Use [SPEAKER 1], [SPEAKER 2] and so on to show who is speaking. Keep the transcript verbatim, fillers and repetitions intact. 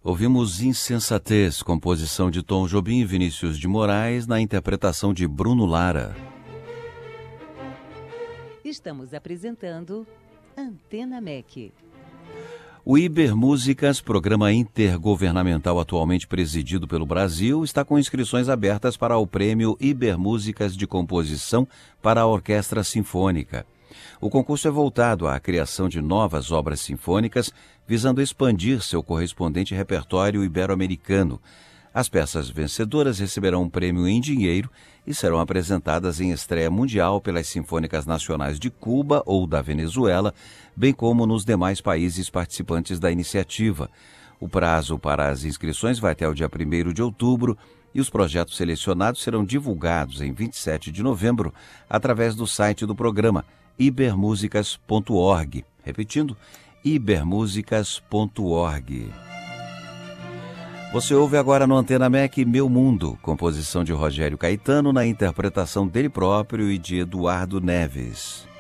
[SPEAKER 1] Ouvimos Insensatez, composição de Tom Jobim e Vinícius de Moraes, na interpretação de Bruno Lara.
[SPEAKER 2] Estamos apresentando Antena M E C.
[SPEAKER 1] O Ibermúsicas, programa intergovernamental atualmente presidido pelo Brasil, está com inscrições abertas para o Prêmio Ibermúsicas de Composição para a Orquestra Sinfônica. O concurso é voltado à criação de novas obras sinfônicas, visando expandir seu correspondente repertório ibero-americano. As peças vencedoras receberão um prêmio em dinheiro e serão apresentadas em estreia mundial pelas Sinfônicas Nacionais de Cuba ou da Venezuela, bem como nos demais países participantes da iniciativa. O prazo para as inscrições vai até o dia primeiro de outubro e os projetos selecionados serão divulgados em vinte e sete de novembro através do site do programa ibermusicas ponto org. Repetindo, ibermusicas ponto org. Você ouve agora no Antena M E C Meu Mundo, composição de Rogério Caetano na interpretação dele próprio e de Eduardo Neves.